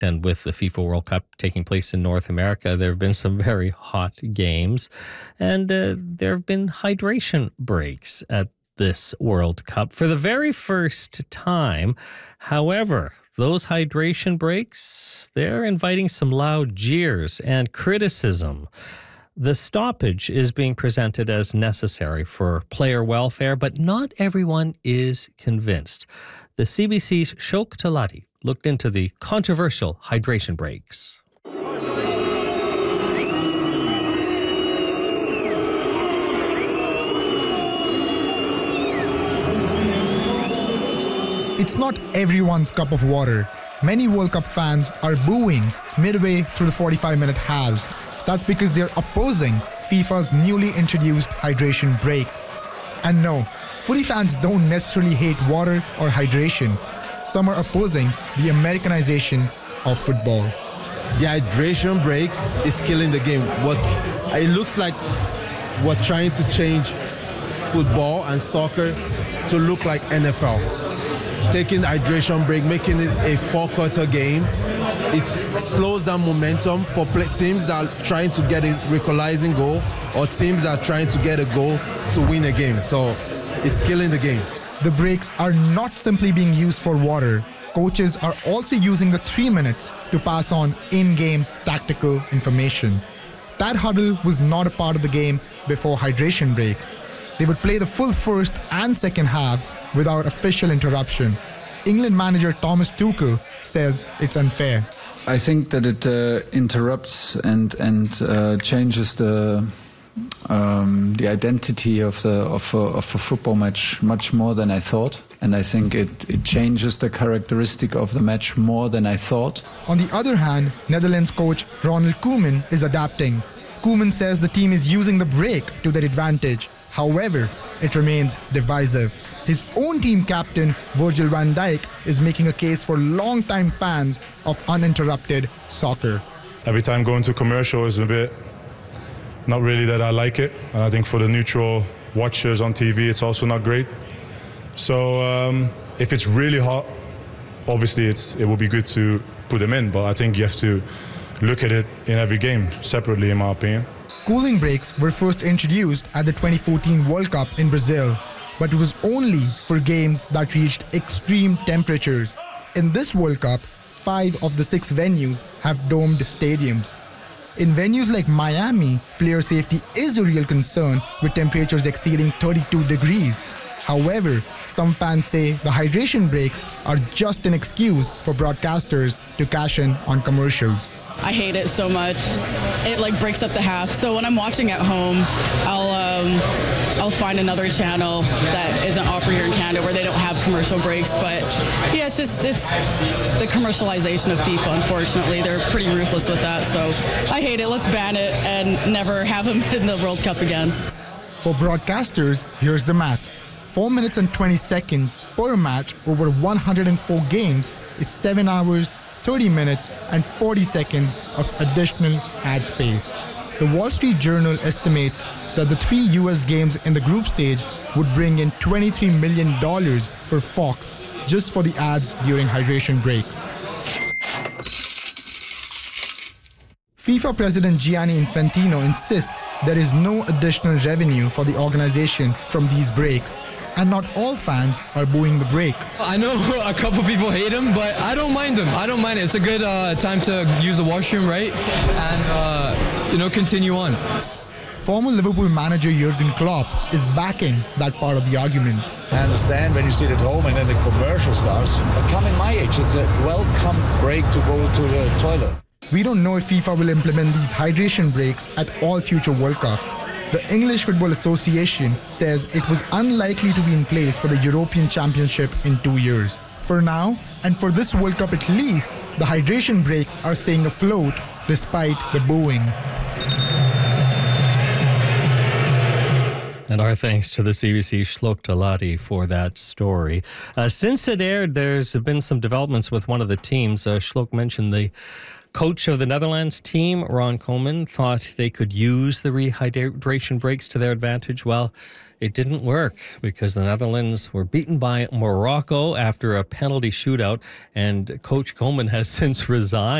And with the FIFA World Cup taking place in North America, there have been some very hot games. And there have been hydration breaks at this World Cup for the very first time. However, those hydration breaks, they're inviting some loud jeers and criticism. The stoppage is being presented as necessary for player welfare, but not everyone is convinced. The CBC's Shok Talati looked into the controversial hydration breaks. It's not everyone's cup of water. Many World Cup fans are booing midway through the 45-minute halves. That's because they're opposing FIFA's newly introduced hydration breaks. And no, footy fans don't necessarily hate water or hydration. Some are opposing the Americanization of football. The hydration breaks is killing the game. It looks like we're trying to change football and soccer to look like NFL. Taking the hydration break, making it a four-quarter game. It slows down momentum for teams that are trying to get a equalizing goal or teams that are trying to get a goal to win a game. So it's killing the game. The breaks are not simply being used for water. Coaches are also using the 3 minutes to pass on in-game tactical information. That huddle was not a part of the game before hydration breaks. They would play the full first and second halves without official interruption. England manager Thomas Tuchel says it's unfair. I think that it interrupts and changes the identity of a football match much more than I thought, and I think it changes the characteristic of the match more than I thought. On the other hand, Netherlands coach Ronald Koeman is adapting. Koeman says the team is using the break to their advantage. However, it remains divisive. His own team captain, Virgil van Dijk, is making a case for long-time fans of uninterrupted soccer. Every time going to commercial is a bit, not really that I like it. And I think for the neutral watchers on TV, it's also not great. So if it's really hot, obviously it will be good to put them in. But I think you have to look at it in every game separately, in my opinion. Cooling breaks were first introduced at the 2014 World Cup in Brazil, but it was only for games that reached extreme temperatures. In this World Cup, 5 of the 6 venues have domed stadiums. In venues like Miami, player safety is a real concern with temperatures exceeding 32 degrees. However, some fans say the hydration breaks are just an excuse for broadcasters to cash in on commercials. I hate it so much. It breaks up the half. So when I'm watching at home, I'll find another channel that isn't offered here in Canada where they don't have commercial breaks. But yeah, it's the commercialization of FIFA, unfortunately. They're pretty ruthless with that. So I hate it. Let's ban it and never have them in the World Cup again. For broadcasters, here's the math. 4 minutes and 20 seconds per match over 104 games is 7 hours, 30 minutes and 40 seconds of additional ad space. The Wall Street Journal estimates that the 3 US games in the group stage would bring in $23 million for Fox just for the ads during hydration breaks. FIFA President Gianni Infantino insists there is no additional revenue for the organization from these breaks. And not all fans are booing the break. I know a couple people hate him, but I don't mind him. I don't mind it. It's a good time to use the washroom, right? And, continue on. Former Liverpool manager Jurgen Klopp is backing that part of the argument. I understand when you sit at home and then the commercial starts. But coming my age, it's a welcome break to go to the toilet. We don't know if FIFA will implement these hydration breaks at all future World Cups. The English Football Association says it was unlikely to be in place for the European Championship in 2 years. For now, and for this World Cup at least, the hydration breaks are staying afloat despite the booing. And our thanks to the CBC Shlok Talati for that story. Since it aired, there's been some developments with one of the teams. Shlok mentioned the coach of the Netherlands team, Ron Koeman, thought they could use the rehydration breaks to their advantage. Well, it didn't work because the Netherlands were beaten by Morocco after a penalty shootout, and Coach Koeman has since resigned.